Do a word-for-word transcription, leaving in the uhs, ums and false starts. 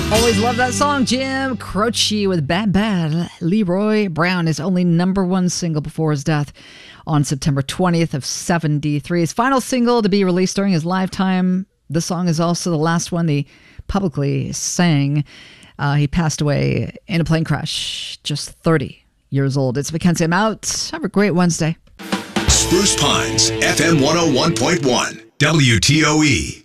Always love that song. Jim Croce with Bad Bad. Leroy Brown, his only number one single before his death on September twentieth of seventy-three. His final single to be released during his lifetime. This song is also the last one he publicly sang. Uh, he passed away in a plane crash, just thirty years old. It's Mackenzie. I'm out. Have a great Wednesday. Spruce Pines, F M one oh one point one, W T O E.